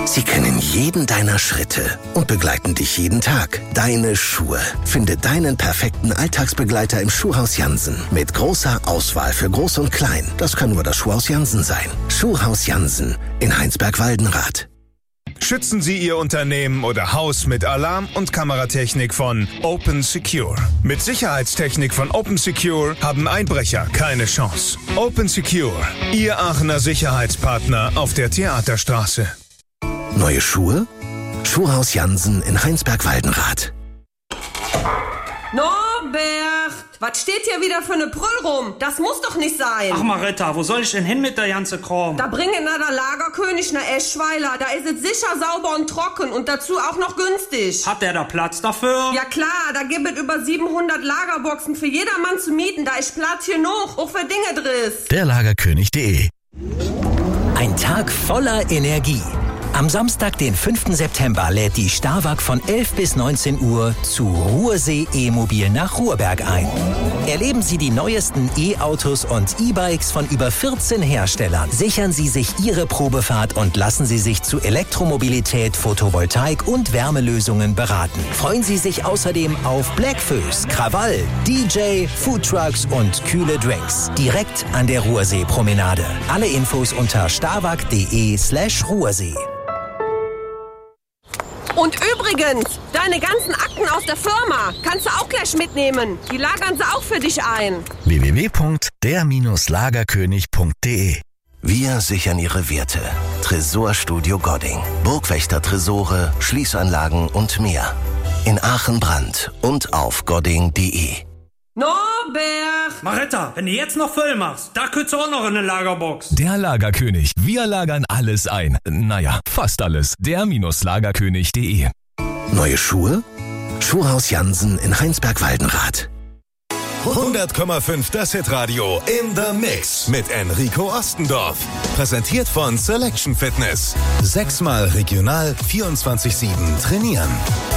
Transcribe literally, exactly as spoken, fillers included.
Sie kennen jeden deiner Schritte und begleiten dich jeden Tag. Deine Schuhe. Finde deinen perfekten Alltagsbegleiter im Schuhhaus Jansen. Mit großer Auswahl für Groß und Klein. Das kann nur das Schuhhaus Jansen sein. Schuhhaus Jansen in Heinsberg-Waldenrath. Schützen Sie Ihr Unternehmen oder Haus mit Alarm- und Kameratechnik von Open Secure. Mit Sicherheitstechnik von Open Secure haben Einbrecher keine Chance. Open Secure, Ihr Aachener Sicherheitspartner auf der Theaterstraße. Neue Schuhe? Schuhhaus Jansen in Heinsberg-Waldenrath. Norbert, was steht hier wieder für eine Brüll rum? Das muss doch nicht sein. Ach Maretta, wo soll ich denn hin mit der ganze Kram? Da bringe na der Lagerkönig ne Eschweiler. Da ist es sicher sauber und trocken und dazu auch noch günstig. Hat der da Platz dafür? Ja klar, da gibt es über siebenhundert Lagerboxen für jedermann zu mieten. Da ist Platz genug, auch für Dinge drin. Der Lagerkönig punkt de. Ein Tag voller Energie. Am Samstag, den fünften September, lädt die Starwag von elf bis neunzehn Uhr zu Ruhrsee E-Mobil nach Ruhrberg ein. Erleben Sie die neuesten E-Autos und E-Bikes von über vierzehn Herstellern. Sichern Sie sich Ihre Probefahrt und lassen Sie sich zu Elektromobilität, Photovoltaik und Wärmelösungen beraten. Freuen Sie sich außerdem auf Blackfoes, Krawall, D J, Foodtrucks und kühle Drinks. Direkt an der Ruhrsee-Promenade. Alle Infos unter starwag.de slash Ruhrsee. Und übrigens, deine ganzen Akten aus der Firma kannst du auch gleich mitnehmen. Die lagern sie auch für dich ein. w w w punkt der Lagerkönig punkt de. Wir sichern Ihre Werte. Tresorstudio Godding. Burgwächter-Tresore, Schließanlagen und mehr. In Aachen Brand und auf godding punkt de. Norbert! Maretta, wenn du jetzt noch voll machst, da könntest du auch noch in eine Lagerbox. Der Lagerkönig. Wir lagern alles ein. Naja, fast alles. Der Lagerkönig punkt de. Neue Schuhe? Schuhhaus Jansen in Heinsberg-Waldenrath. hundert Komma fünf das Hitradio in the Mix mit Enrico Ostendorf. Präsentiert von Selection Fitness. Sechsmal regional vierundzwanzig sieben trainieren.